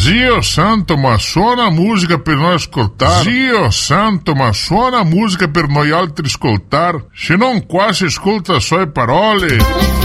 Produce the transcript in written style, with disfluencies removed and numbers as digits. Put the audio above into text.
Zio santo, ma suona musica per noi ascoltare. Zio santo, ma suona musica per noi altri ascoltare. Se non qua si ascolta sue parole.